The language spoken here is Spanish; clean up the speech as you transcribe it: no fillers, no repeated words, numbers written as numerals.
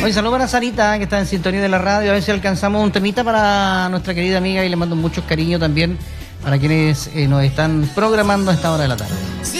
Hoy saludo para Sarita, que está en sintonía de la radio. A ver si alcanzamos un temita para nuestra querida amiga y le mando mucho cariño también para quienes nos están programando a esta hora de la tarde.